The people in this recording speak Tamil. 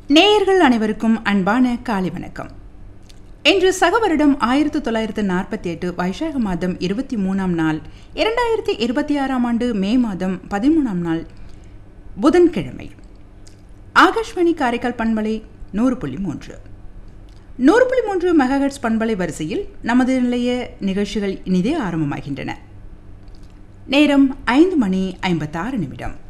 நேயர்கள் அனைவருக்கும் அன்பான காலை வணக்கம். இன்று சக வருடம் 1948 வைசாக மாதம் 23ஆம் நாள் 2026ஆம் ஆண்டு மே மாதம் 13ஆம் நாள் புதன்கிழமை. ஆகாஷ்வாணி காரைக்கால் பண்பலை 100.3 மெகாஹெர்ட்ஸ் பண்பலை வரிசையில் நமது நிலைய நிகழ்ச்சிகள் இனிதே ஆரம்பமாகின்றன. நேரம் 5 மணி 56 நிமிடம்.